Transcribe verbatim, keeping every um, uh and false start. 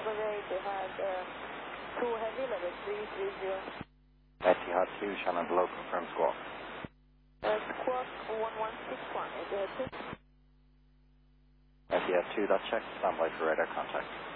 Chicago Day, they had uh, two heavy, level three three zero. Etihad two, Shannon below, confirm squawk. Uh, squawk one one six one, Etihad two. Etihad two, dot check, standby for radar contact.